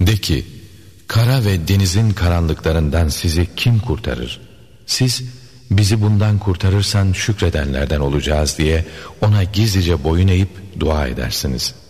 De ki, kara ve denizin karanlıklarından sizi kim kurtarır? Siz bizi bundan kurtarırsan şükredenlerden olacağız diye ona gizlice boyun eğip dua edersiniz.